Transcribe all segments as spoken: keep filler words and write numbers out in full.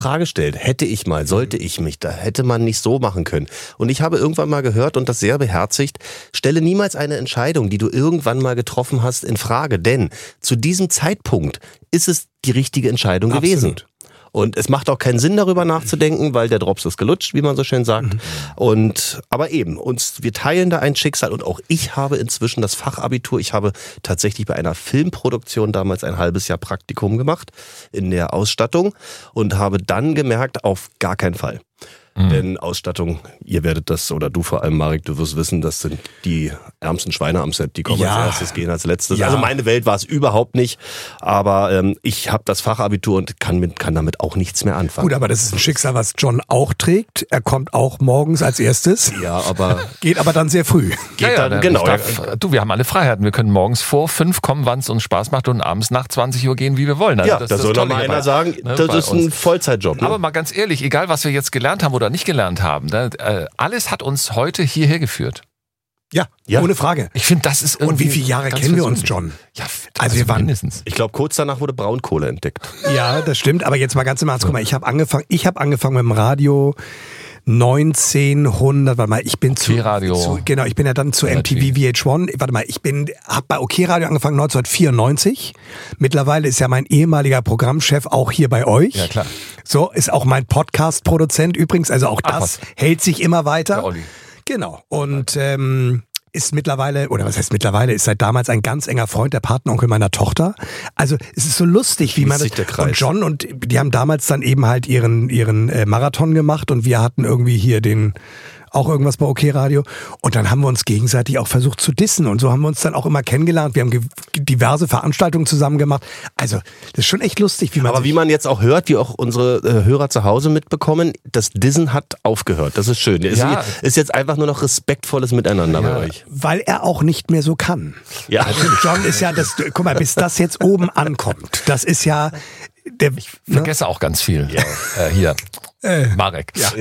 Frage stellt, hätte ich mal, sollte ich mich, da hätte man nicht so machen können. Und ich habe irgendwann mal gehört und das sehr beherzigt, stelle niemals eine Entscheidung, die du irgendwann mal getroffen hast, in Frage, denn zu diesem Zeitpunkt ist es die richtige Entscheidung Absolut. gewesen. Und es macht auch keinen Sinn, darüber nachzudenken, weil der Drops ist gelutscht, wie man so schön sagt. Mhm. Und aber eben, uns, wir teilen da ein Schicksal und auch ich habe inzwischen das Fachabitur. Ich habe tatsächlich bei einer Filmproduktion damals ein halbes Jahr Praktikum gemacht in der Ausstattung und habe dann gemerkt, auf gar keinen Fall. Mhm. Denn Ausstattung, ihr werdet das, oder du vor allem, Marek, du wirst wissen, das sind die ärmsten Schweine am Set, die kommen ja. als erstes, gehen als letztes. Ja. Also meine Welt war es überhaupt nicht, aber ähm, ich habe das Fachabitur und kann, mit, kann damit auch nichts mehr anfangen. Gut, aber das ist ein Schicksal, was John auch trägt. Er kommt auch morgens als erstes. Ja, aber... Geht aber dann sehr früh. Geht ja, ja, dann, genau. Darf, du, wir haben alle Freiheiten. Wir können morgens vor fünf kommen, wann es uns Spaß macht und abends nach zwanzig Uhr gehen, wie wir wollen. Also ja, das, da das soll doch mal hierbei, einer sagen, ne, das ist ein uns. Vollzeitjob. Ne? Aber mal ganz ehrlich, egal was wir jetzt gelernt haben oder nicht gelernt haben, ne, äh, alles hat uns heute hierher geführt. Ja, ja, ohne Frage. Ich finde, das ist irgendwie. Und wie viele Jahre kennen wir uns, John? Ja, also wir waren mindestens. Ich glaube, kurz danach wurde Braunkohle entdeckt. Ja, das stimmt. Aber jetzt mal ganz im Ernst, guck mal, ich habe angefangen, ich habe angefangen mit dem Radio neunzehnhundert, warte mal, ich bin zu, OK-Radio. zu genau, ich bin ja dann zu M T V V H eins, warte mal, ich bin, hab bei OK-Radio angefangen neunzehnhundertvierundneunzig. Mittlerweile ist ja mein ehemaliger Programmchef auch hier bei euch. Ja, klar. So, ist auch mein Podcast-Produzent übrigens, also auch Ach, das was. hält sich immer weiter. Der Olli. Genau. Und ähm, ist mittlerweile, oder was heißt mittlerweile, ist seit damals ein ganz enger Freund, der Patenonkel meiner Tochter. Also es ist so lustig, wie man das, der Kreis. und John und die haben damals dann eben halt ihren ihren äh, Marathon gemacht und wir hatten irgendwie hier den auch irgendwas bei OK-Radio und dann haben wir uns gegenseitig auch versucht zu dissen und so haben wir uns dann auch immer kennengelernt. Wir haben ge- diverse Veranstaltungen zusammen gemacht. Also das ist schon echt lustig, wie man Aber sich wie man jetzt auch hört, wie auch unsere äh, Hörer zu Hause mitbekommen, das Dissen hat aufgehört. Das ist schön. Ist, Ja. ist jetzt einfach nur noch respektvolles Miteinander Ja. bei euch. weil er auch nicht mehr so kann. Ja, John ist ja das, guck mal, bis das jetzt oben ankommt, das ist ja der, Ich vergesse auch ganz viel. Äh, hier. Äh, Marek. Ja.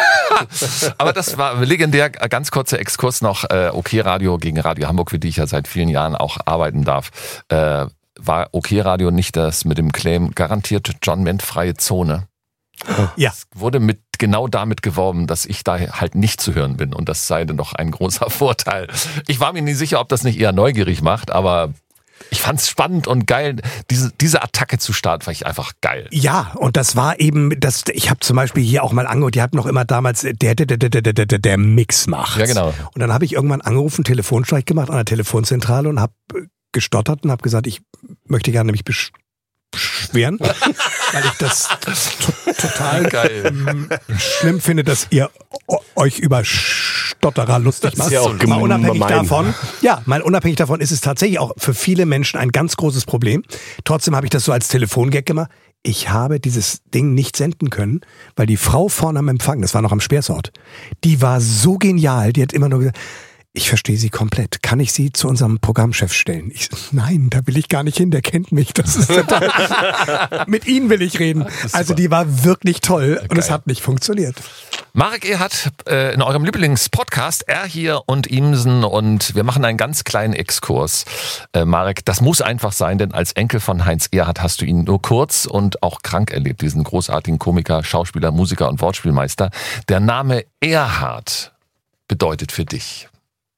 Aber das war legendär. Ganz kurzer Exkurs noch. Äh, OK-Radio gegen Radio Hamburg, für die ich ja seit vielen Jahren auch arbeiten darf. Äh, war OK-Radio nicht das mit dem Claim garantiert John Ment freie Zone? Ja. Wurde mit genau damit geworben, dass ich da halt nicht zu hören bin. Und das sei dann doch ein großer Vorteil. Ich war mir nicht sicher, ob das nicht eher neugierig macht, aber ich fand's spannend und geil. Diese, diese Attacke zu starten, fand ich einfach geil. Ja, und das war eben, das, ich habe zum Beispiel hier auch mal angehört, die hatten noch immer damals der, der, der, der, der, der, der Mix macht. Ja, genau. Und dann habe ich irgendwann angerufen, Telefonstreich gemacht an der Telefonzentrale und habe gestottert und habe gesagt, ich möchte gerne mich besch- beschweren, weil ich das to- total Geil. ähm, schlimm finde, dass ihr o- euch über Stotterer lustig Das macht. ist ja auch mal unabhängig gemein. davon, ja, mal unabhängig davon ist es tatsächlich auch für viele Menschen ein ganz großes Problem. Trotzdem habe ich das so als Telefongag gemacht. Ich habe dieses Ding nicht senden können, weil die Frau vorne am Empfang, das war noch am Speersort, die war so genial, die hat immer nur gesagt, ich verstehe Sie komplett. Kann ich Sie zu unserem Programmchef stellen? Ich, nein, da will ich gar nicht hin, der kennt mich. Das ist total. Mit Ihnen will ich reden. Also die war wirklich toll und es hat nicht funktioniert. Marek Erhardt äh, in eurem Lieblingspodcast, er hier und Imsen, und wir machen einen ganz kleinen Exkurs. Äh, Marek, das muss einfach sein, denn als Enkel von Heinz Erhardt hast du ihn nur kurz und auch krank erlebt, diesen großartigen Komiker, Schauspieler, Musiker und Wortspielmeister. Der Name Erhardt bedeutet für dich?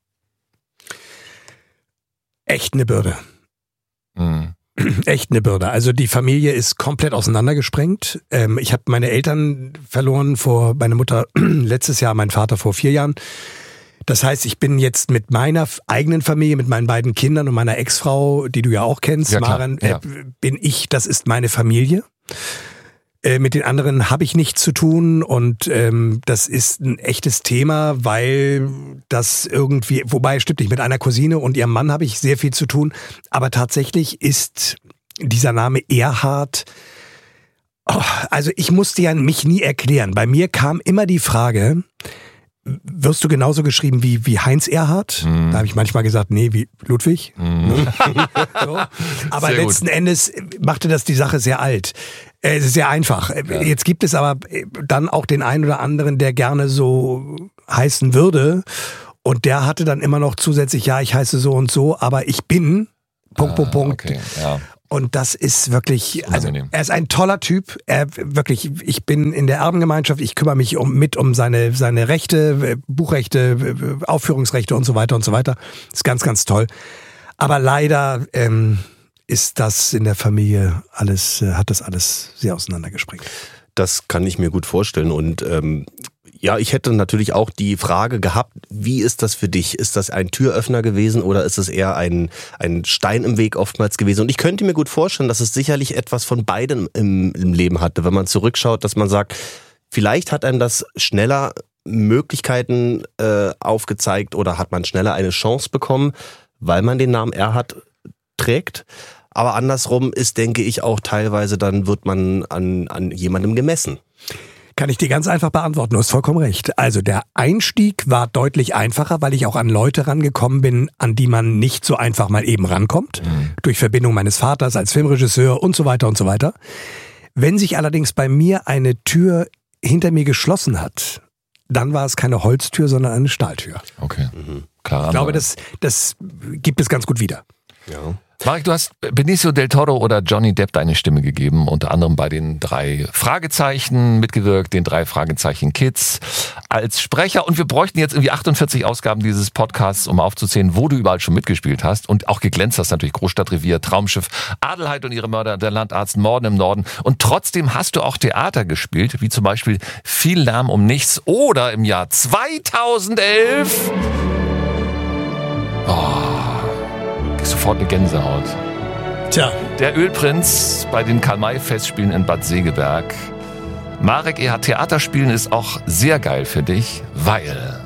Echt eine Bürde. Mhm. Echt eine Bürde. Also die Familie ist komplett auseinandergesprengt. Ähm, ich habe meine Eltern verloren vor, meine Mutter letztes Jahr, mein Vater vor vier Jahren. Das heißt, ich bin jetzt mit meiner eigenen Familie, mit meinen beiden Kindern und meiner Ex-Frau, die du ja auch kennst, Ja, klar. Maren, Ja. äh, bin ich, das ist meine Familie. Äh, mit den anderen habe ich nichts zu tun und ähm, das ist ein echtes Thema, weil das irgendwie, wobei stimmt nicht, mit einer Cousine und ihrem Mann habe ich sehr viel zu tun, aber tatsächlich ist dieser Name Erhardt, oh, also ich musste ja mich nie erklären. Bei mir kam immer die Frage, wirst du genauso geschrieben wie, wie Heinz Erhardt? Mhm. Da habe ich manchmal gesagt, nee, wie Ludwig. Mhm. So. Aber Sehr gut. letzten Endes machte das die Sache sehr alt. Äh, Es ist sehr einfach. Ja. Jetzt gibt es aber dann auch den einen oder anderen, der gerne so heißen würde. Und der hatte dann immer noch zusätzlich, ja, ich heiße so und so, aber ich bin, Punkt, Ah, Punkt, Punkt. Okay, ja. Und das ist wirklich, also Unangenehm. er ist ein toller Typ. Er wirklich, ich bin in der Erbengemeinschaft, ich kümmere mich um, mit um seine, seine Rechte, Buchrechte, Aufführungsrechte und so weiter und so weiter. Ist ganz, ganz toll. Aber leider ähm, ist das in der Familie alles, äh, hat das alles sehr auseinandergesprengt. Das kann ich mir gut vorstellen. Und ähm, ja, ich hätte natürlich auch die Frage gehabt, wie ist das für dich? Ist das ein Türöffner gewesen oder ist es eher ein, ein Stein im Weg oftmals gewesen? Und ich könnte mir gut vorstellen, dass es sicherlich etwas von beidem im, im Leben hatte, wenn man zurückschaut, dass man sagt, vielleicht hat einem das schneller Möglichkeiten äh, aufgezeigt oder hat man schneller eine Chance bekommen, weil man den Namen Erhard trägt. Aber andersrum ist, denke ich, auch teilweise, dann wird man an, an jemandem gemessen. Kann ich dir ganz einfach beantworten, du hast vollkommen recht. Also der Einstieg war deutlich einfacher, weil ich auch an Leute rangekommen bin, an die man nicht so einfach mal eben rankommt. Mhm. Durch Verbindung meines Vaters als Filmregisseur und so weiter und so weiter. Wenn sich allerdings bei mir eine Tür hinter mir geschlossen hat, dann war es keine Holztür, sondern eine Stahltür. Okay, mhm. Klar. Ich glaube, das, das gibt es ganz gut wieder. Ja. Marek, du hast Benicio del Toro oder Johnny Depp deine Stimme gegeben, unter anderem bei den drei Fragezeichen mitgewirkt, den drei Fragezeichen Kids als Sprecher. Und wir bräuchten jetzt irgendwie achtundvierzig Ausgaben dieses Podcasts, um aufzuzählen, wo du überall schon mitgespielt hast und auch geglänzt hast. Natürlich Großstadtrevier, Traumschiff, Adelheid und ihre Mörder, der Landarzt, Morden im Norden. Und trotzdem hast du auch Theater gespielt, wie zum Beispiel Viel Lärm um nichts oder im Jahr zweitausendelf. Oh. Sofort eine Gänsehaut. Tja. Der Ölprinz bei den Karl-May-Festspielen in Bad Segeberg. Marek Erhard, Theaterspielen ist auch sehr geil für dich, weil...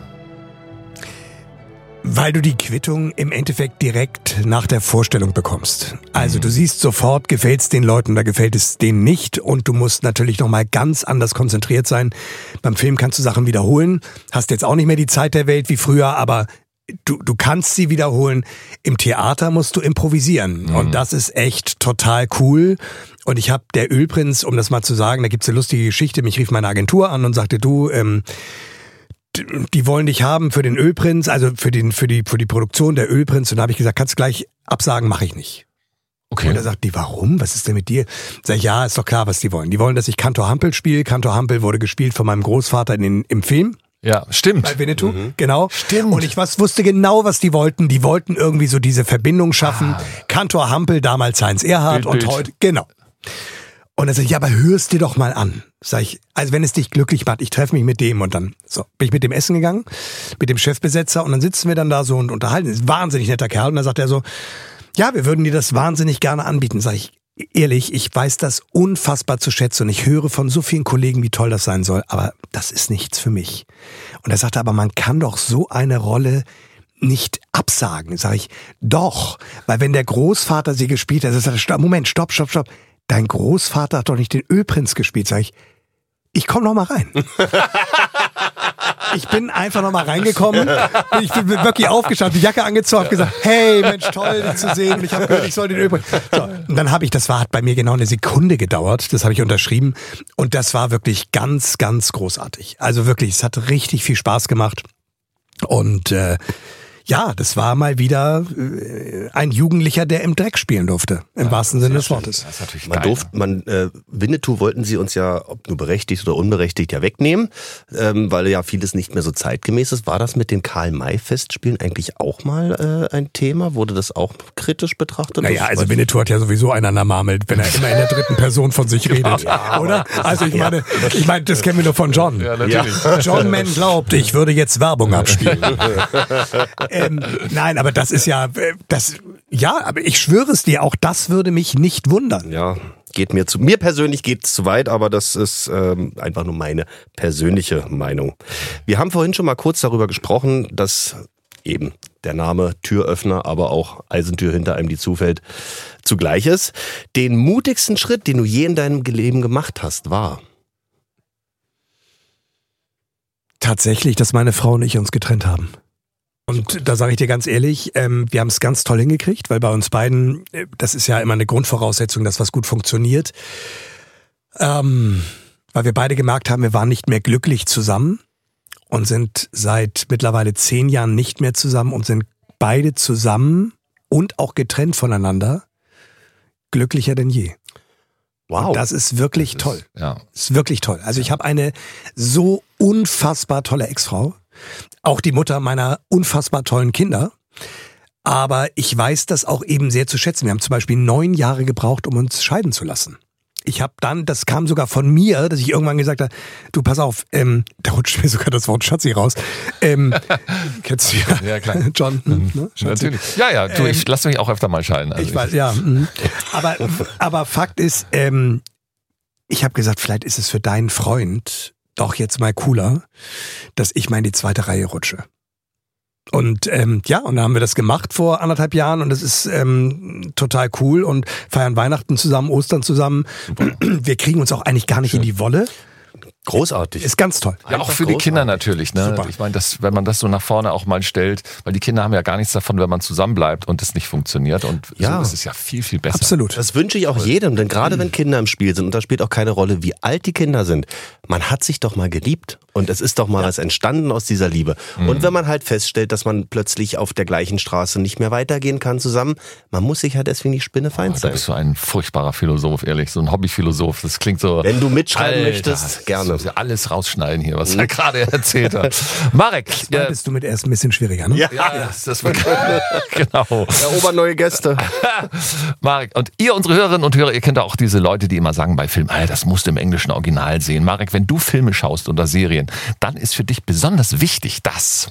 Weil du die Quittung im Endeffekt direkt nach der Vorstellung bekommst. Also du siehst sofort, gefällt es den Leuten oder gefällt es denen nicht. Und du musst natürlich nochmal ganz anders konzentriert sein. Beim Film kannst du Sachen wiederholen. Hast jetzt auch nicht mehr die Zeit der Welt wie früher, aber... Du, du kannst sie wiederholen. Im Theater musst du improvisieren. Mhm. Und das ist echt total cool. Und ich habe der Ölprinz, um das mal zu sagen, da gibt's eine lustige Geschichte. Mich rief meine Agentur an und sagte, du, ähm, die wollen dich haben für den Ölprinz, also für den für die für die Produktion der Ölprinz. Und da habe ich gesagt, kannst du gleich absagen, mache ich nicht. Okay. Und er sagt, die, warum? Was ist denn mit dir? Sag ich, ja, ist doch klar, was die wollen. Die wollen, dass ich Kantor Hampel spiele. Kantor Hampel wurde gespielt von meinem Großvater in den, im Film. Ja, stimmt. Bei Winnetou, mhm. genau. Stimmt. Und ich was, wusste genau, was die wollten. Die wollten irgendwie so diese Verbindung schaffen. Ah. Kantor Hampel, damals Heinz Erhardt und heute, genau. Und dann sag ich, ja, aber hörst dir doch mal an. Sag ich, also wenn es dich glücklich macht, ich treffe mich mit dem und dann, so, bin ich mit dem essen gegangen, mit dem Chefbesetzer und dann sitzen wir dann da so und unterhalten. Das ist ein wahnsinnig netter Kerl. Und dann sagt er so, ja, wir würden dir das wahnsinnig gerne anbieten. Sag ich, ehrlich, ich weiß das unfassbar zu schätzen und ich höre von so vielen Kollegen, wie toll das sein soll, aber das ist nichts für mich. Und er sagte, aber man kann doch so eine Rolle nicht absagen. Sag ich, doch, weil wenn der Großvater sie gespielt hat, sagt er, Moment, stopp, stopp, stopp, dein Großvater hat doch nicht den Ölprinz gespielt. Sag ich, ich komm noch mal rein. Ich bin einfach noch mal reingekommen. Ich bin wirklich aufgestanden, die Jacke angezogen, hab gesagt, hey, Mensch, toll, dich zu sehen. Und ich habe gehört, ich soll den Ölprinz. So, und dann habe ich, das war, hat bei mir genau eine Sekunde gedauert. Das habe ich unterschrieben. Und das war wirklich ganz, ganz großartig. Also wirklich, es hat richtig viel Spaß gemacht. Und äh, ja, das war mal wieder äh, ein Jugendlicher, der im Dreck spielen durfte, im ja, wahrsten Sinne des Wortes. Das ist natürlich man geil, durfte, man äh, Winnetou wollten sie uns ja, ob nur berechtigt oder unberechtigt, ja wegnehmen, ähm, weil ja vieles nicht mehr so zeitgemäß ist. War das mit den Karl-May-Festspielen eigentlich auch mal äh, ein Thema? Wurde das auch kritisch betrachtet? Naja, also Winnetou hat ja sowieso einen an der Marmel, wenn er immer in der dritten Person von sich redet, ja, oder? Also ich meine, ich meine, das kennen wir nur von John. Ja, natürlich. John Mann glaubt, ich würde jetzt Werbung abspielen. Ähm, nein, aber das ist ja, das, ja, aber ich schwöre es dir, auch das würde mich nicht wundern. Ja, geht mir zu, mir persönlich geht es zu weit, aber das ist ähm, einfach nur meine persönliche Meinung. Wir haben vorhin schon mal kurz darüber gesprochen, dass eben der Name Türöffner, aber auch Eisentür hinter einem, die zufällt, zugleich ist. Den mutigsten Schritt, den du je in deinem Leben gemacht hast, war? Tatsächlich, dass meine Frau und ich uns getrennt haben. Und da sage ich dir ganz ehrlich, ähm, wir haben es ganz toll hingekriegt, weil bei uns beiden, äh, das ist ja immer eine Grundvoraussetzung, dass was gut funktioniert. Ähm, weil wir beide gemerkt haben, wir waren nicht mehr glücklich zusammen und sind seit mittlerweile zehn Jahren nicht mehr zusammen und sind beide zusammen und auch getrennt voneinander glücklicher denn je. Wow. Und das ist wirklich Das toll. ist, ja. Das ist wirklich toll. Also ich habe eine so unfassbar tolle Ex-Frau. Auch die Mutter meiner unfassbar tollen Kinder. Aber ich weiß das auch eben sehr zu schätzen. Wir haben zum Beispiel neun Jahre gebraucht, um uns scheiden zu lassen. Ich habe dann, das kam sogar von mir, dass ich irgendwann gesagt habe, du pass auf, ähm, da rutscht mir sogar das Wort Schatzi raus. Ähm, kennst du ja, Ja, klar. John, ne? Schatzi. Natürlich. Ja, ja, du, ich Ähm, lass mich auch öfter mal scheiden. Also Ich weiß, ja. mhm. Aber, aber Fakt ist, ähm, ich habe gesagt, vielleicht ist es für deinen Freund doch jetzt mal cooler, dass ich mal in die zweite Reihe rutsche. Und ähm, ja, und dann haben wir das gemacht vor anderthalb Jahren und das ist ähm, total cool und feiern Weihnachten zusammen, Ostern zusammen. Wir kriegen uns auch eigentlich gar nicht in die Wolle. Großartig. Ist ganz toll. Ja, auch Einfach für die großartig. Kinder natürlich. Ne? Super. Ich meine, das, wenn man das so nach vorne auch mal stellt, weil die Kinder haben ja gar nichts davon, wenn man zusammenbleibt und es nicht funktioniert. Und Ja. so ist es ja viel, viel besser. Absolut. Das wünsche ich auch jedem, denn gerade wenn Kinder im Spiel sind, und da spielt auch keine Rolle, wie alt die Kinder sind, man hat sich doch mal geliebt und es ist doch mal was entstanden aus dieser Liebe. Und wenn man halt feststellt, dass man plötzlich auf der gleichen Straße nicht mehr weitergehen kann zusammen, man muss sich halt deswegen nicht spinnefeind Du sein. bist so ein furchtbarer Philosoph, ehrlich. So ein Hobbyphilosoph. Das klingt so... Wenn du mitschreiben Alter, möchtest, gerne. Das ist ja alles rausschneiden hier, was er gerade erzählt hat. Marek. Dann Ja, bist du mit erst ein bisschen schwieriger, ne? Ja, ja, das, das wird genau. erobern neue Gäste. Marek, und ihr, unsere Hörerinnen und Hörer, ihr kennt auch diese Leute, die immer sagen bei Filmen, ah, das musst du im englischen Original sehen. Marek, wenn du Filme schaust oder Serien, dann ist für dich besonders wichtig, dass...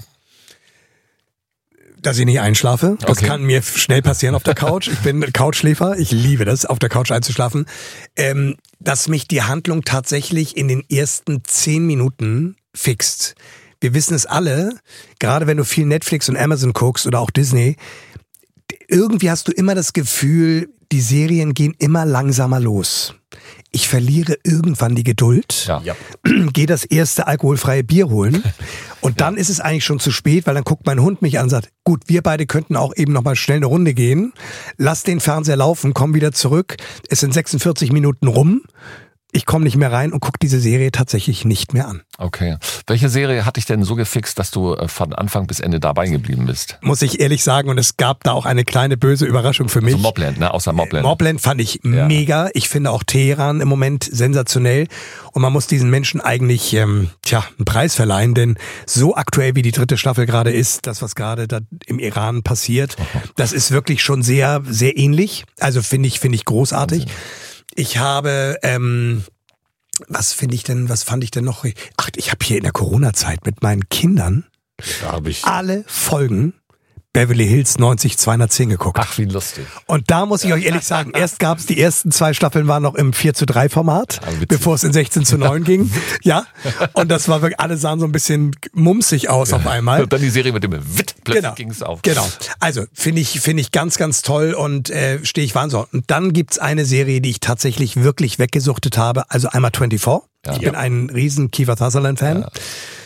Dass ich nicht einschlafe. Das Okay. kann mir schnell passieren auf der Couch. Ich bin Couchschläfer. Ich liebe das, auf der Couch einzuschlafen. Ähm, dass mich die Handlung tatsächlich in den ersten zehn Minuten fixt. Wir wissen es alle, gerade wenn du viel Netflix und Amazon guckst oder auch Disney, irgendwie hast du immer das Gefühl, die Serien gehen immer langsamer los. Ich verliere irgendwann die Geduld, Ja. Ja. gehe das erste alkoholfreie Bier holen und dann ist es eigentlich schon zu spät, weil dann guckt mein Hund mich an und sagt, gut, wir beide könnten auch eben noch mal schnell eine Runde gehen, lass den Fernseher laufen, komm wieder zurück, es sind sechsundvierzig Minuten rum, ich komme nicht mehr rein und gucke diese Serie tatsächlich nicht mehr an. Okay. Welche Serie hat dich denn so gefixt, dass du äh, von Anfang bis Ende dabei geblieben bist? Muss ich ehrlich sagen, und es gab da auch eine kleine böse Überraschung für mich. Also Mobland, ne? Außer Mobland. Mobland fand ich Ja. mega. Ich finde auch Teheran im Moment sensationell. Und man muss diesen Menschen eigentlich ähm, tja, einen Preis verleihen, denn so aktuell wie die dritte Staffel gerade ist, das, was gerade da im Iran passiert, das ist wirklich schon sehr, sehr ähnlich. Also finde ich, finde ich großartig. Wahnsinn. Ich habe, ähm, was finde ich denn, was fand ich denn noch? Ach, ich habe hier in der Corona-Zeit mit meinen Kindern Da habe ich. alle Folgen Beverly Hills neunzig zweihundertzehn geguckt. Ach, wie lustig. Und da muss ich euch ehrlich sagen, erst gab es die ersten zwei Staffeln waren noch im vier zu drei Format, Also witzig. bevor es in sechzehn zu neun ging. Ja. Und das war wirklich, alle sahen so ein bisschen mumsig aus auf einmal. Und dann die Serie mit dem Witt, plötzlich Genau. ging es auf. Genau. Also finde ich, finde ich ganz, ganz toll und äh, stehe ich wahnsinnig. Und dann gibt's eine Serie, die ich tatsächlich wirklich weggesuchtet habe. Also einmal vierundzwanzig. Ja. Ich bin ein riesen Kiefer Sutherland-Fan. Ja.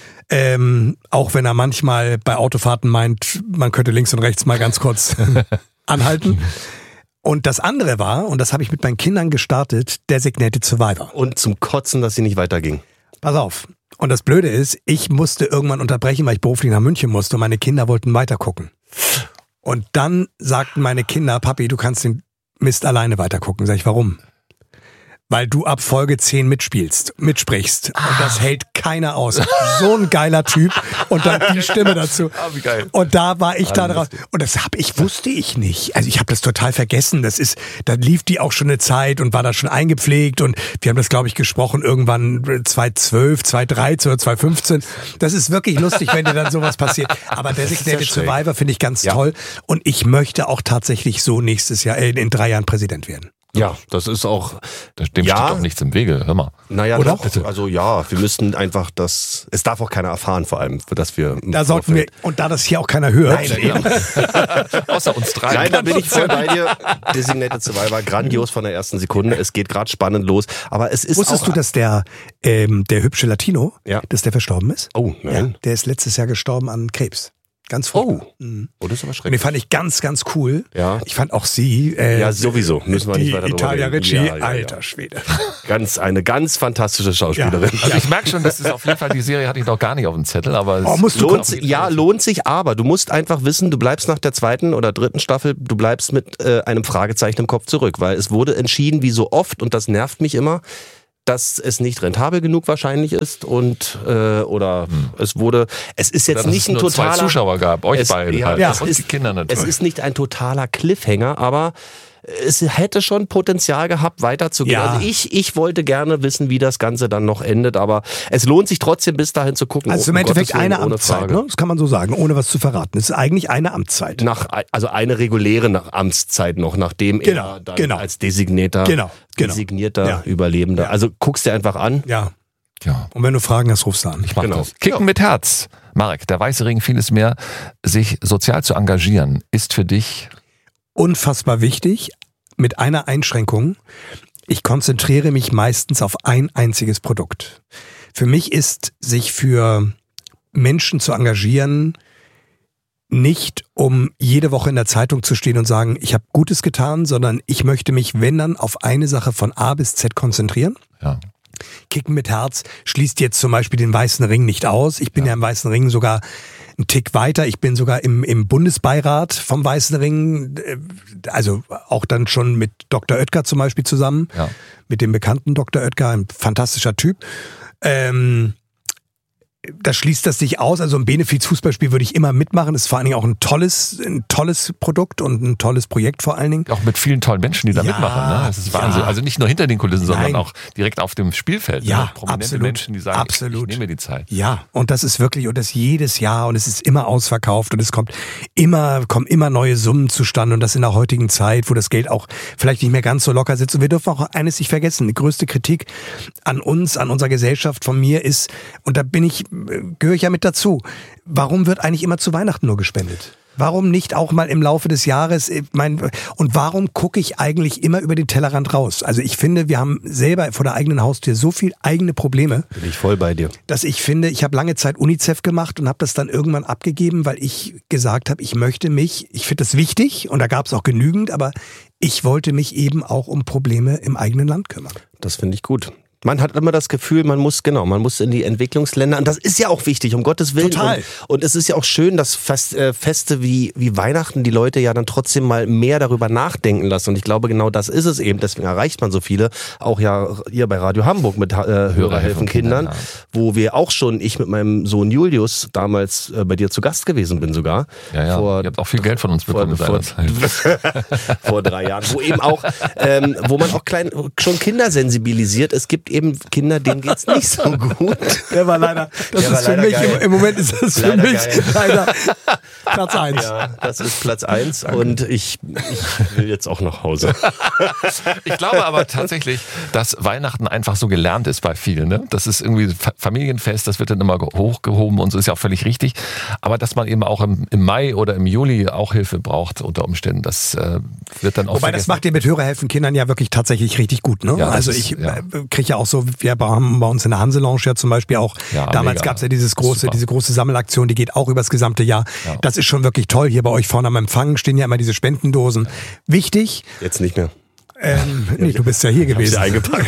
Ähm, auch wenn er manchmal bei Autofahrten meint, man könnte links und rechts mal ganz kurz anhalten. Und das andere war, und das habe ich mit meinen Kindern gestartet, Designated Survivor. Und zum Kotzen, dass sie nicht weiterging. Pass auf. Und das Blöde ist, ich musste irgendwann unterbrechen, weil ich beruflich nach München musste und meine Kinder wollten weitergucken. Und dann sagten meine Kinder, Papi, du kannst den Mist alleine weitergucken. Sag ich, warum? Weil du ab Folge zehn mitspielst, mitsprichst. Und das hält keiner aus. So ein geiler Typ. Und dann die Stimme dazu. Ah, wie geil. Und da war ich Ah, da drauf. lustig. Und das hab ich, wusste ich nicht. Also ich habe das total vergessen. Das ist, da lief die auch schon eine Zeit und war da schon eingepflegt. Und wir haben das, glaube ich, gesprochen irgendwann zweitausendzwölf, zweitausenddreizehn oder zweitausendfünfzehn. Das ist wirklich lustig, wenn dir dann sowas passiert. Aber Designated ja schräg. Survivor finde ich ganz Ja. toll. Und ich möchte auch tatsächlich so nächstes Jahr, äh, in drei Jahren Präsident werden. Ja, das ist auch. Dem Ja. steht doch nichts im Wege, hör mal. Naja, Oder? doch. Also ja, wir müssten einfach das. Es darf auch keiner erfahren, vor allem, für das wir. im Da sollten wir, Vorfeld- und da das hier auch keiner hört, Nein, eben. Außer uns drei. Nein, da bin ich voll bei dir. Designated Survivor, grandios von der ersten Sekunde. Es geht gerade spannend los. Aber es ist wusstest auch, du, dass der, ähm, der hübsche Latino, Ja. dass der verstorben ist? Oh, nein. Ja, der ist letztes Jahr gestorben an Krebs. Ganz furchtbar. Oh, oh, das ist aber Und den schrecklich. fand ich ganz, ganz cool. Ja. Ich fand auch sie. Äh, Ja, sowieso. Müssen wir die nicht weiter drüber Italia reden. Ricci, Ja, ja, ja. alter Schwede. Ganz, eine ganz fantastische Schauspielerin. Also ich merke schon, das ist auf jeden Fall, die Serie hatte ich noch gar nicht auf dem Zettel, aber es Oh, musst du Lohnt, gucken. si- ja, lohnt sich, aber du musst einfach wissen, du bleibst nach der zweiten oder dritten Staffel, du bleibst mit äh, einem Fragezeichen im Kopf zurück, weil es wurde entschieden, wie so oft, und das nervt mich immer, dass es nicht rentabel genug wahrscheinlich ist und äh, oder hm. es wurde, es ist jetzt dass nicht es ein nur totaler zwei Zuschauer gab, euch es, beiden ja, halt. ja, und es die ist, Kinder natürlich. Es ist nicht ein totaler Cliffhanger, aber es hätte schon Potenzial gehabt, weiterzugehen. Ja. Also ich, ich wollte gerne wissen, wie das Ganze dann noch endet, aber es lohnt sich trotzdem bis dahin zu gucken. Also Um im Endeffekt Gottes Willen, eine ohne Amtszeit, Frage. ne? Das kann man so sagen, ohne was zu verraten. Es ist eigentlich eine Amtszeit. Nach, also eine reguläre nach Amtszeit noch, nachdem Genau, er dann genau. als designierter, Genau, genau. designierter Ja. Überlebender. Ja. Also guckst dir einfach an. Ja. Ja. Und wenn du Fragen hast, rufst du an. Ich mach Genau. das. Kicken mit Herz. Marek, der weiße Ring, vieles mehr. Sich sozial zu engagieren, ist für dich Unfassbar wichtig, mit einer Einschränkung. Ich konzentriere mich meistens auf ein einziges Produkt. Für mich ist, sich für Menschen zu engagieren, nicht um jede Woche in der Zeitung zu stehen und sagen, ich habe Gutes getan, sondern ich möchte mich, wenn dann, auf eine Sache von A bis Z konzentrieren. ja. Kicken mit Herz schließt jetzt zum Beispiel den Weißen Ring nicht aus. Ich bin ja, ja im Weißen Ring sogar einen Tick weiter. Ich bin sogar im, im Bundesbeirat vom Weißen Ring, also auch dann schon mit Doktor Oetker zum Beispiel zusammen, Ja. mit dem bekannten Doktor Oetker, ein fantastischer Typ. Ähm, das schließt das nicht aus. Also ein Benefiz-Fußballspiel würde ich immer mitmachen. Ist vor allen Dingen auch ein tolles, ein tolles Produkt und ein tolles Projekt vor allen Dingen. Auch mit vielen tollen Menschen, die da Ja, mitmachen. Ne? Das ist Wahnsinn. ja. Also nicht nur hinter den Kulissen, sondern Nein. auch direkt auf dem Spielfeld. Ja, ne? Prominente absolut. Menschen, die sagen, Absolut. Ich, ich nehme mir die Zeit. Ja, und das ist wirklich, und das jedes Jahr, und es ist immer ausverkauft, und es kommt immer, kommen immer neue Summen zustande, und das in der heutigen Zeit, wo das Geld auch vielleicht nicht mehr ganz so locker sitzt. Und wir dürfen auch eines nicht vergessen: Die größte Kritik an uns, an unserer Gesellschaft von mir ist, und da bin ich, gehöre ich ja mit dazu, warum wird eigentlich immer zu Weihnachten nur gespendet? Warum nicht auch mal im Laufe des Jahres? Ich mein, und warum gucke ich eigentlich immer über den Tellerrand raus? Also ich finde, wir haben selber vor der eigenen Haustür so viel eigene Probleme, Bin ich voll bei dir. dass ich finde, ich habe lange Zeit UNICEF gemacht und habe das dann irgendwann abgegeben, weil ich gesagt habe, ich möchte mich, ich finde das wichtig, und da gab es auch genügend, aber ich wollte mich eben auch um Probleme im eigenen Land kümmern. Das finde ich gut. Man hat immer das Gefühl, man muss, genau, man muss in die Entwicklungsländer, und das ist ja auch wichtig, um Gottes Willen. Total. Und, und es ist ja auch schön, dass Fest, äh, Feste wie, wie Weihnachten die Leute ja dann trotzdem mal mehr darüber nachdenken lassen. Und ich glaube, genau das ist es eben. Deswegen erreicht man so viele, auch ja hier bei Radio Hamburg mit äh, Hörer helfen Kindern, Kindern, wo wir auch schon, ich mit meinem Sohn Julius damals äh, bei dir zu Gast gewesen bin sogar. Ja, ja. Vor, Ihr habt auch viel Geld von uns bekommen. vor, vor, vor drei Jahren, wo eben auch, ähm, wo man auch klein, schon Kinder sensibilisiert. Es gibt eben Kinder, denen geht's nicht so gut. Der war leider, das Der war ist für leider mich, geil. im, im Moment ist das für Leider mich geil. leider Platz eins. Ja, das ist Platz eins und ich, ich will jetzt auch nach Hause. Ich glaube aber tatsächlich, dass Weihnachten einfach so gelernt ist bei vielen. Ne? Das ist irgendwie Fa- Familienfest, das wird dann immer hochgehoben und so, ist ja auch völlig richtig. Aber dass man eben auch im, im Mai oder im Juli auch Hilfe braucht unter Umständen, das äh, wird dann auch Wobei, das vergessen. macht ihr mit Hörer helfen Kindern ja wirklich tatsächlich richtig gut. Ne? Ja, das also ist- ich ja. äh, kriege ja auch so, wir haben bei uns in der Hanse-Lounge ja zum Beispiel auch, Ja, damals mega. gab es ja dieses große, Super. diese große Sammelaktion, die geht auch übers gesamte Jahr. Ja. Das ist schon wirklich toll. Hier bei euch vorne am Empfang stehen ja immer diese Spendendosen. Wichtig. Jetzt nicht mehr. Ähm, nee, du bist ja hier gewesen. sie eingepackt.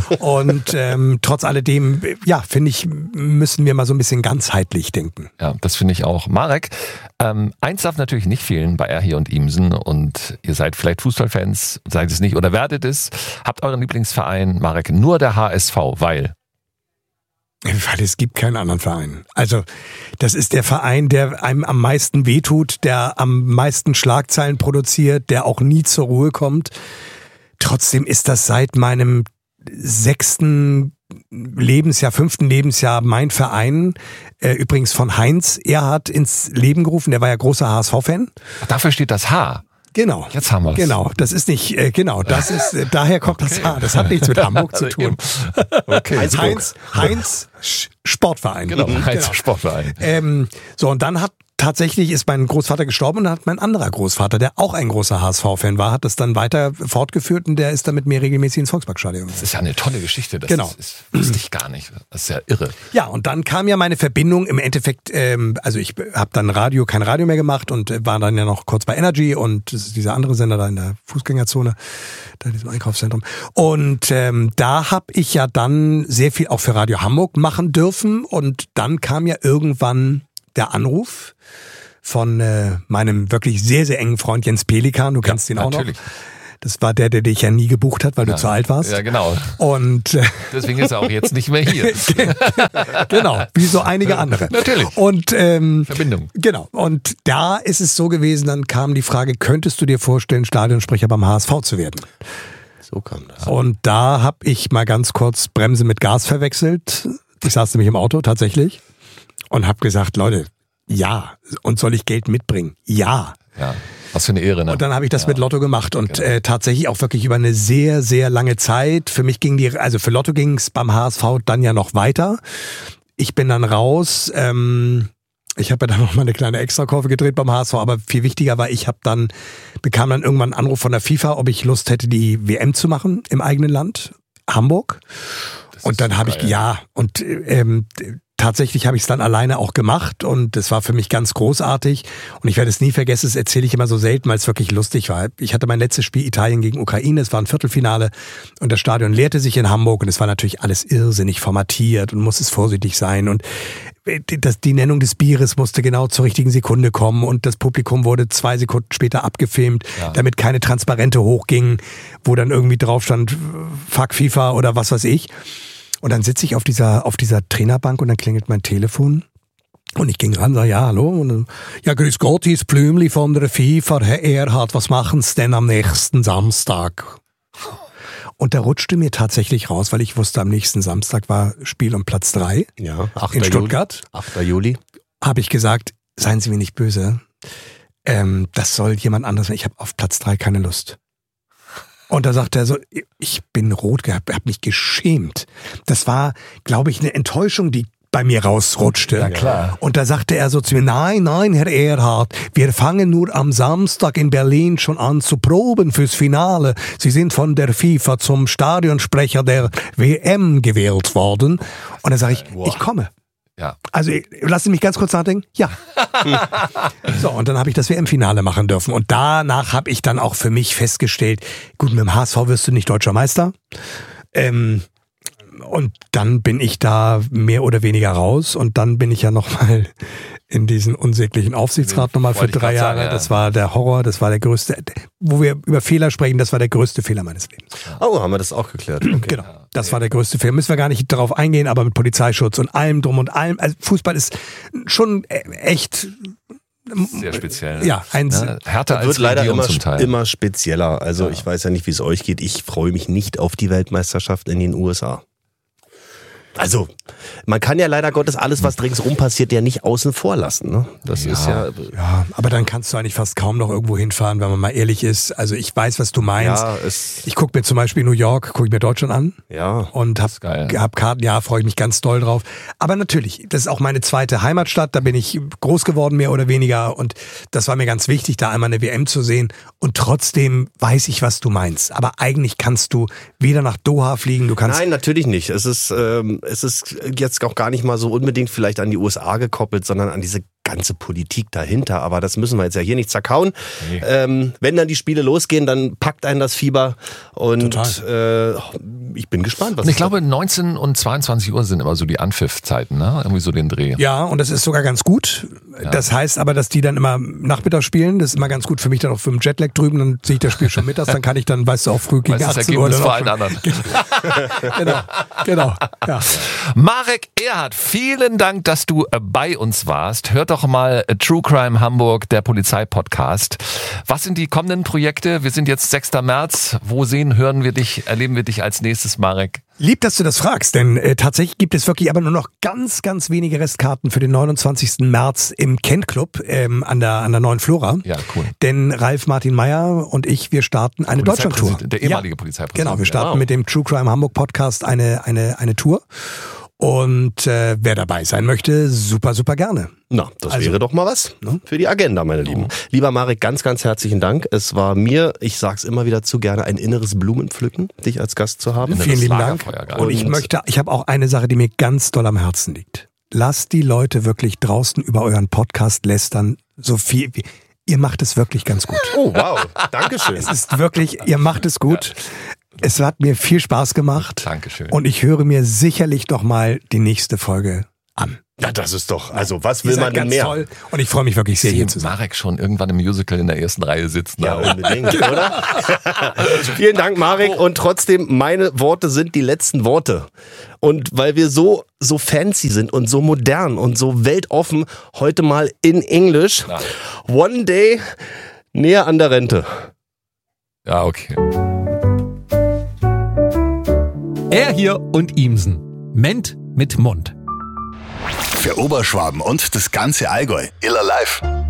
Und ähm, trotz alledem, ja, finde ich, müssen wir mal so ein bisschen ganzheitlich denken. Ja, das finde ich auch. Marek, ähm, eins darf natürlich nicht fehlen bei Erhi und Imsen, und ihr seid vielleicht Fußballfans, seid es nicht oder werdet es, habt euren Lieblingsverein, Marek, nur der H S V, weil... Weil es gibt keinen anderen Verein. Also das ist der Verein, der einem am meisten wehtut, der am meisten Schlagzeilen produziert, der auch nie zur Ruhe kommt. Trotzdem ist das seit meinem sechsten Lebensjahr, fünften Lebensjahr mein Verein, äh, übrigens von Heinz Erhardt ins Leben gerufen. Der war ja großer H S V-Fan. Ach, dafür steht das H. Genau. Jetzt haben wir's. Genau, das ist nicht, äh, genau, das ist, äh, daher kommt das H. Das hat nichts mit Hamburg zu Also tun. Okay. Heinz, Heinz Sch- Sportverein. Genau, Heinz Sportverein. Ähm, so, und dann hat tatsächlich ist mein Großvater gestorben und dann hat mein anderer Großvater, der auch ein großer H S V-Fan war, hat das dann weiter fortgeführt und der ist dann mit mir regelmäßig ins Volksparkstadion. Das ist ja eine tolle Geschichte. Das genau. ist, ist, wusste ich gar nicht. Das ist ja irre. Ja, und dann kam ja meine Verbindung im Endeffekt, ähm, also ich habe dann Radio, kein Radio mehr gemacht und war dann ja noch kurz bei Energy und das ist dieser andere Sender da in der Fußgängerzone, da in diesem Einkaufszentrum. Und ähm, da habe ich ja dann sehr viel auch für Radio Hamburg machen dürfen und dann kam ja irgendwann der Anruf von äh, meinem wirklich sehr, sehr engen Freund Jens Pelikan. Du kennst ja, ihn auch natürlich. noch. Das war der, der dich ja nie gebucht hat, weil ja, du zu alt warst. Ja, genau. Und äh, deswegen ist er auch jetzt nicht mehr hier. Genau, wie so einige andere. Natürlich. Und ähm, Verbindung. Genau. Und da ist es so gewesen, dann kam die Frage, könntest du dir vorstellen, Stadionsprecher beim H S V zu werden? So kam das. Und da habe ich mal ganz kurz Bremse mit Gas verwechselt. Ich saß nämlich im Auto, tatsächlich. Und habe gesagt, Leute, ja. Und soll ich Geld mitbringen? Ja. Ja. Was für eine Ehre, ne? Und dann habe ich das ja. mit Lotto gemacht und genau. äh, tatsächlich auch wirklich über eine sehr, sehr lange Zeit. Für mich ging die, also für Lotto ging es beim H S V dann ja noch weiter. Ich bin dann raus. Ähm, ich habe ja dann noch mal eine kleine Extrakurve gedreht beim H S V, aber viel wichtiger war, ich habe dann bekam dann irgendwann einen Anruf von der FIFA, ob ich Lust hätte, die W M zu machen im eigenen Land, Hamburg. Und dann habe ich, ja, und ähm, tatsächlich habe ich es dann alleine auch gemacht und es war für mich ganz großartig und ich werde es nie vergessen, das erzähle ich immer so selten, weil es wirklich lustig war. Ich hatte mein letztes Spiel Italien gegen Ukraine, es war ein Viertelfinale und das Stadion leerte sich in Hamburg und es war natürlich alles irrsinnig formatiert und muss es vorsichtig sein und das, die Nennung des Bieres musste genau zur richtigen Sekunde kommen und das Publikum wurde zwei Sekunden später abgefilmt, ja. damit keine Transparente hochgingen, wo dann irgendwie drauf stand, fuck FIFA oder was weiß ich. Und dann sitze ich auf dieser auf dieser Trainerbank und dann klingelt mein Telefon und ich ging ran, sag ja, hallo. Und dann, ja, grüß Gott, hier ist Blümli von der FIFA, Herr Erhard, was machen's denn am nächsten Samstag? Und da rutschte mir tatsächlich raus, weil ich wusste, am nächsten Samstag war Spiel um Platz drei ja, in Stuttgart. achter Juli. Habe ich gesagt, seien Sie mir nicht böse, ähm, das soll jemand anderes, ich habe auf Platz drei keine Lust. Und da sagte er so, ich bin rot gehabt, habe mich geschämt. Das war, glaube ich, eine Enttäuschung, die bei mir rausrutschte. Ja, klar. Und da sagte er so zu mir, nein, nein, Herr Erhard, wir fangen nur am Samstag in Berlin schon an zu proben fürs Finale. Sie sind von der FIFA zum Stadionsprecher der W M gewählt worden. Und da sage ich, wow. ich komme. Ja. Also lassen Sie mich ganz kurz nachdenken. Ja. So, und dann habe ich das W M-Finale machen dürfen. Und danach habe ich dann auch für mich festgestellt, gut, mit dem H S V wirst du nicht deutscher Meister. Ähm, und dann bin ich da mehr oder weniger raus. Und dann bin ich ja nochmal in diesen unsäglichen Aufsichtsrat nochmal für drei Jahre. Sagen, ja. Das war der Horror, das war der größte, wo wir über Fehler sprechen, das war der größte Fehler meines Lebens. Oh, haben wir das auch geklärt. Okay. Genau, das war der größte Fehler. Müssen wir gar nicht darauf eingehen, aber mit Polizeischutz und allem drum und allem. Also Fußball ist schon echt... Sehr speziell. Ja, ein ja, härter als wird leider Medium immer, zum Teil. immer spezieller. Also ja. ich weiß ja nicht, wie es euch geht. Ich freue mich nicht auf die Weltmeisterschaft in den U S A. Also, man kann ja leider Gottes alles, was ringsrum passiert, ja nicht außen vor lassen. Ne? Das ja, ist ja. Ja, aber dann kannst du eigentlich fast kaum noch irgendwo hinfahren, wenn man mal ehrlich ist. Also ich weiß, was du meinst. Ja, es ich gucke mir zum Beispiel New York, gucke ich mir Deutschland an. Ja. Und hab, hab Karten, ja, freue ich mich ganz doll drauf. Aber natürlich, das ist auch meine zweite Heimatstadt. Da bin ich groß geworden, mehr oder weniger. Und das war mir ganz wichtig, da einmal eine W M zu sehen. Und trotzdem weiß ich, was du meinst. Aber eigentlich kannst du weder nach Doha fliegen, du kannst. Nein, natürlich nicht. Es ist, ähm, es ist jetzt auch gar nicht mal so unbedingt vielleicht an die U S A gekoppelt, sondern an diese ganze Politik dahinter. Aber das müssen wir jetzt ja hier nicht zerkauen. Nee. Ähm, wenn dann die Spiele losgehen, dann packt einen das Fieber. Und äh, ich bin gespannt. Was und ich glaube, neunzehn und zweiundzwanzig Uhr sind immer so die Anpfiffzeiten, ne? Irgendwie so den Dreh. Ja, und das ist sogar ganz gut. Ja. Das heißt aber, dass die dann immer Nachmittag spielen. Das ist immer ganz gut für mich dann auch für den Jetlag drüben. Dann sehe ich das Spiel schon mittags. Dann kann ich dann, weißt du, auch früh gegen weißt achtzehn Uhr. Das vor allen anderen. Genau, genau. Ja. Marek Erhard, vielen Dank, dass du bei uns warst. Hört doch mal True Crime Hamburg, der Polizeipodcast. Was sind die kommenden Projekte? Wir sind jetzt sechster März. Wo sehen, hören wir dich, erleben wir dich als nächstes, Marek? Lieb, dass du das fragst, denn äh, tatsächlich gibt es wirklich aber nur noch ganz, ganz wenige Restkarten für den neunundzwanzigsten März im Kent Club ähm, an der an der Neuen Flora. Ja, cool. Denn Ralf Martin Meyer und ich, wir starten eine Deutschlandtour. Der ehemalige ja, Polizeipräsident. Genau, wir starten wow. mit dem True Crime Hamburg Podcast eine eine eine Tour. Und äh, wer dabei sein möchte, super, super gerne. Na, das Also, wäre doch mal was ne? für die Agenda, meine Lieben. Lieber Marek, ganz, ganz herzlichen Dank. Es war mir, ich sag's immer wieder zu gerne, ein inneres Blumenpflücken, dich als Gast zu haben. Inneres Vielen lieben Dank. Lagerfeuer gerade. Und ich Und- möchte, ich habe auch eine Sache, die mir ganz doll am Herzen liegt. Lasst die Leute wirklich draußen über euren Podcast lästern, so viel wie. Ihr macht es wirklich ganz gut. Oh, wow. Dankeschön. Es ist wirklich, ihr macht es gut. Es hat mir viel Spaß gemacht. Dankeschön. Und ich höre mir sicherlich noch mal die nächste Folge an. Ja, das ist doch, also was Ihr will seid man denn ganz mehr? toll. Und ich freue mich wirklich sehr, Ich hier sehe zu sein. Marek schon irgendwann im Musical in der ersten Reihe sitzen. Ja, Aber- unbedingt, oder? Vielen Dank, Marek. Und trotzdem, meine Worte sind die letzten Worte. Und weil wir so, so fancy sind und so modern und so weltoffen, heute mal in Englisch. Ja. One day näher an der Rente. Ja, okay. Er hier und Imsen. Ment mit Mund. Für Oberschwaben und das ganze Allgäu. Iller live.